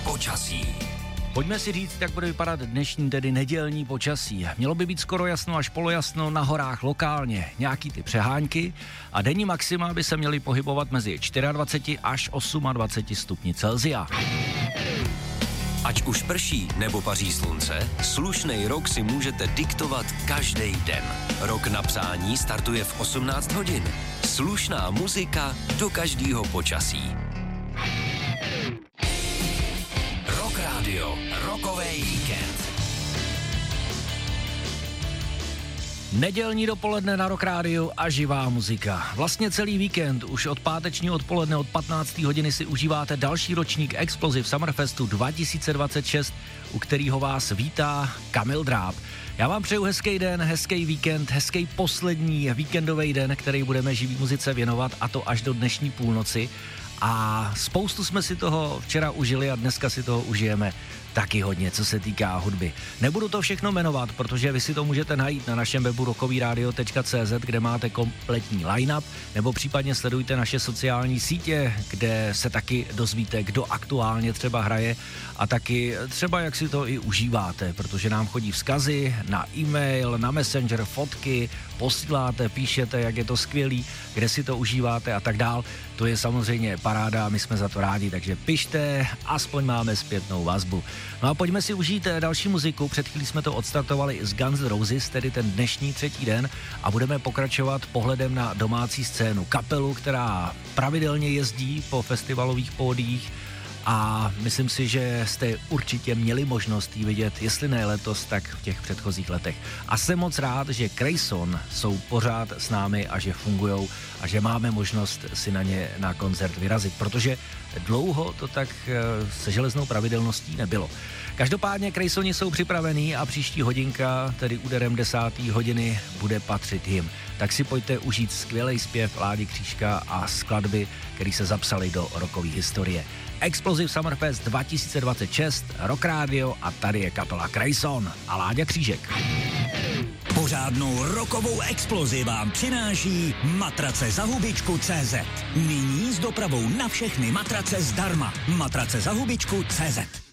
počasí. Pojďme si říct, jak bude vypadat dnešní, tedy nedělní počasí. Mělo by být skoro jasno až polojasno, na horách lokálně nějaký ty přehánky a denní maxima by se měly pohybovat mezi 24 až 28 stupni Celsia. Ať už prší nebo paří slunce, slušnej rok si můžete diktovat každý den. Rok na psání startuje v 18 hodin. Slušná muzika do každého počasí. Rock Radio, rokovej víkend. Nedělní dopoledne na Rock Rádiu a živá muzika. Vlastně celý víkend, už od pátečního odpoledne od 15. hodiny si užíváte další ročník Explosive Summerfestu 2026, u kterého vás vítá Kamil Dráb. Já vám přeju hezký den, hezký víkend, hezký poslední víkendový den, který budeme živý muzice věnovat, a to až do dnešní půlnoci. A spoustu jsme si toho včera užili a dneska si toho užijeme taky hodně, co se týká hudby. Nebudu to všechno jmenovat, protože vy si to můžete najít na našem webu rockovyradio.cz, kde máte kompletní line-up, nebo případně sledujte naše sociální sítě, kde se taky dozvíte, kdo aktuálně třeba hraje a taky třeba jak si to i užíváte, protože nám chodí vzkazy na e-mail, na Messenger, fotky, posíláte, píšete, jak je to skvělý, kde si to užíváte a tak dál. To je samozřejmě paráda a my jsme za to rádi, takže pište, aspoň máme zpětnou vazbu. No a pojďme si užít další muziku. Před chvílí jsme to odstartovali z Guns N' Roses, tedy ten dnešní třetí den, a budeme pokračovat pohledem na domácí scénu. Kapelu, která pravidelně jezdí po festivalových pódiích a myslím si, že jste určitě měli možnost jí vidět, jestli ne letos, tak v těch předchozích letech. A jsem moc rád, že Grayson jsou pořád s námi a že fungujou a že máme možnost si na ně na koncert vyrazit, protože dlouho to tak se železnou pravidelností nebylo. Každopádně Graysoni jsou připravený a příští hodinka, tedy úderem 10. hodiny, bude patřit jim. Tak si pojďte užít skvělej zpěv Ládi Křížka a skladby, které se zapsaly do rockové historie. Explosive Summerfest 2026, Rock Radio a tady je kapela Grayson a Láďa Křížek. Pořádnou rokovou explozi vám přináší matrace za hubičku.cz. Nyní s dopravou na všechny matrace zdarma. Matrace za hubičku.cz.